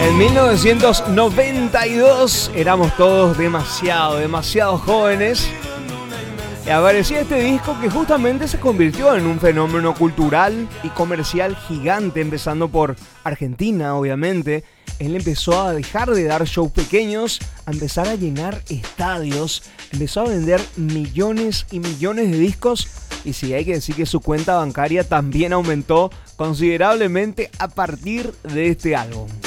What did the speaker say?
En 1992 éramos todos demasiado jóvenes. Y aparecía este disco que justamente se convirtió en un fenómeno cultural y comercial gigante, empezando por Argentina, obviamente. Él empezó a dejar de dar shows pequeños, a empezar a llenar estadios, empezó a vender millones y millones de discos. Y sí, hay que decir que su cuenta bancaria también aumentó considerablemente a partir de este álbum.